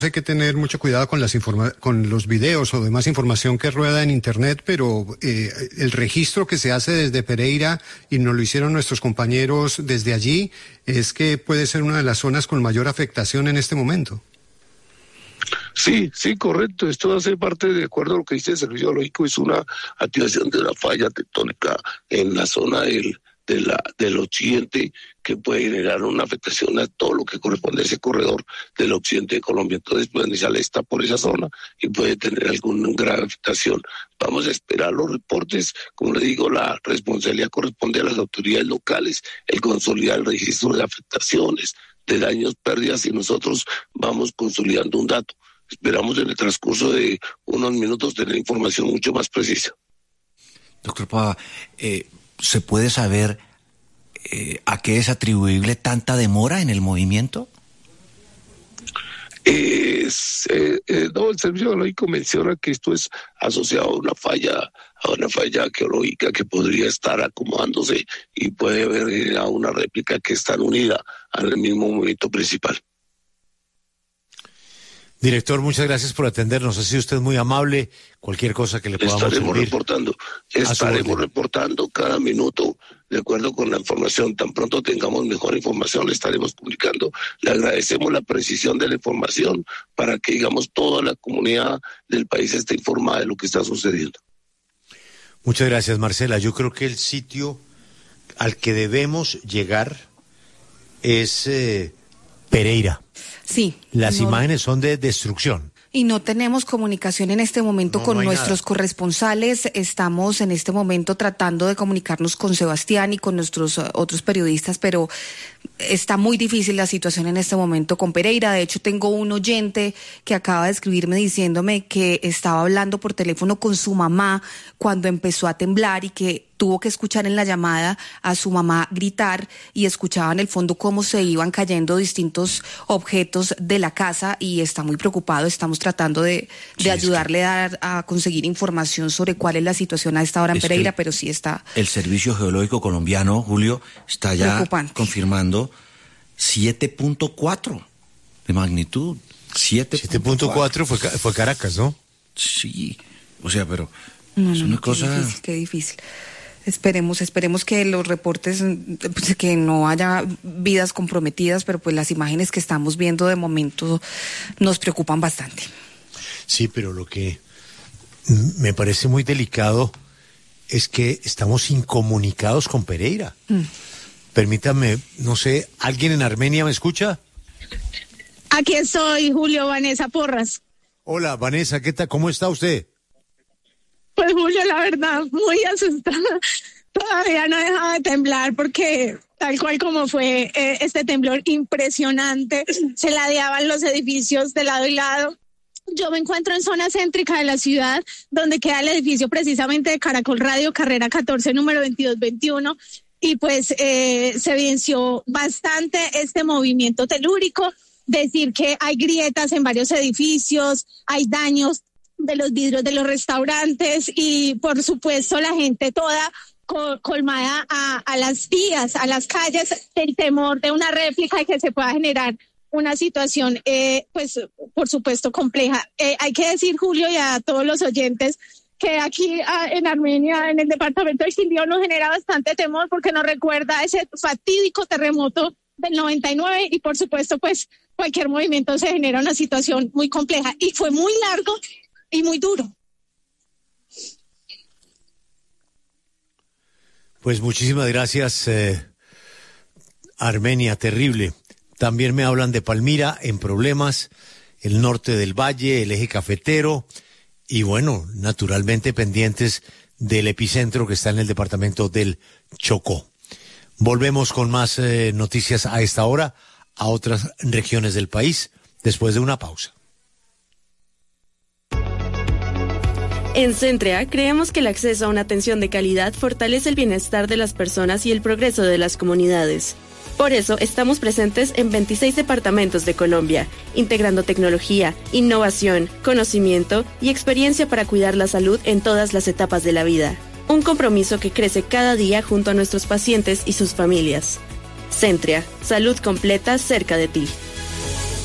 Hay que tener mucho cuidado con con los videos o demás información que rueda en Internet, pero el registro que se hace desde Pereira, y nos lo hicieron nuestros compañeros desde allí, es que puede ser una de las zonas con mayor afectación en este momento. Sí, correcto. Esto hace parte, de acuerdo a lo que dice el Servicio Geológico, es una activación de una falla tectónica en la zona del occidente, que puede generar una afectación a todo lo que corresponde a ese corredor del occidente de Colombia. Entonces, pues Manizales está por esa zona y puede tener alguna grave afectación. Vamos a esperar los reportes. Como le digo, la responsabilidad corresponde a las autoridades locales, el consolidar el registro de afectaciones, de daños, pérdidas, y nosotros vamos consolidando un dato. Esperamos en el transcurso de unos minutos tener información mucho más precisa. Doctor Pava, ¿se puede saber a qué es atribuible tanta demora en el movimiento? No, el Servicio Geológico menciona que esto es asociado a una falla geológica que podría estar acomodándose y puede haber a una réplica que está unida al mismo movimiento principal. Director, muchas gracias por atendernos. Ha sido usted muy amable. Cualquier cosa que le podamos servir. Estaremos reportando cada minuto, de acuerdo con la información. Tan pronto tengamos mejor información, le estaremos publicando. Le agradecemos la precisión de la información para que, digamos, toda la comunidad del país esté informada de lo que está sucediendo. Muchas gracias, Marcela. Yo creo que el sitio al que debemos llegar es Pereira. Sí. Las imágenes son de destrucción. Y no tenemos comunicación en este momento con nuestros corresponsales. Estamos en este momento tratando de comunicarnos con Sebastián y con nuestros otros periodistas, pero está muy difícil la situación en este momento con Pereira. De hecho, tengo un oyente que acaba de escribirme diciéndome que estaba hablando por teléfono con su mamá cuando empezó a temblar y que tuvo que escuchar en la llamada a su mamá gritar y escuchaba en el fondo cómo se iban cayendo distintos objetos de la casa, y está muy preocupado. Estamos tratando de ayudarle a conseguir información sobre cuál es la situación a esta hora en Pereira, pero sí está... El Servicio Geológico Colombiano, Julio, está ya confirmando 7.4 de magnitud. 7.4 fue Caracas, ¿no? Sí, o sea, pero es una cosa... Qué difícil. Esperemos que los reportes, pues, que no haya vidas comprometidas, pero pues las imágenes que estamos viendo de momento nos preocupan bastante. Sí, pero lo que me parece muy delicado es que estamos incomunicados con Pereira. Permítame, no sé, ¿alguien en Armenia me escucha? Aquí estoy, Julio, Vanessa Porras. Hola, Vanessa, ¿qué tal? ¿Cómo está usted? Pues Julio, la verdad, muy asustada. Todavía no dejaba de temblar porque tal cual como fue este temblor impresionante, se ladeaban los edificios de lado y lado. Yo me encuentro en zona céntrica de la ciudad, donde queda el edificio precisamente de Caracol Radio, carrera 14, número 2221, y pues se evidenció bastante este movimiento telúrico. Decir que hay grietas en varios edificios, hay daños de los vidrios de los restaurantes y por supuesto la gente toda colmada a las vías, a las calles, del temor de una réplica y que se pueda generar una situación pues por supuesto compleja. Hay que decir, Julio, y a todos los oyentes, que aquí en Armenia, en el departamento del Quindío, nos genera bastante temor porque nos recuerda ese fatídico terremoto del 99 y por supuesto pues cualquier movimiento se genera una situación muy compleja y fue muy largo y muy duro. Pues muchísimas gracias, Armenia, terrible. También me hablan de Palmira en problemas, el norte del valle, el eje cafetero y bueno, naturalmente pendientes del epicentro que está en el departamento del Chocó. Volvemos con más noticias a esta hora, a otras regiones del país, después de una pausa. En Centrea creemos que el acceso a una atención de calidad fortalece el bienestar de las personas y el progreso de las comunidades. Por eso estamos presentes en 26 departamentos de Colombia, integrando tecnología, innovación, conocimiento y experiencia para cuidar la salud en todas las etapas de la vida. Un compromiso que crece cada día junto a nuestros pacientes y sus familias. Centrea, salud completa cerca de ti.